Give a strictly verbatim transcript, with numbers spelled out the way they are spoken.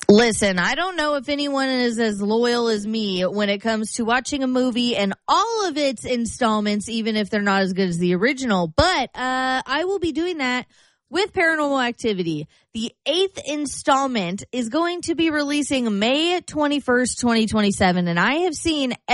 Listen, I don't know if anyone is as loyal as me when it comes to watching a movie and all of its installments, even if they're not as good as the original. But uh, I will be doing that with Paranormal Activity. The eighth installment is going to be releasing May twenty-first, twenty twenty-seven, and I have seen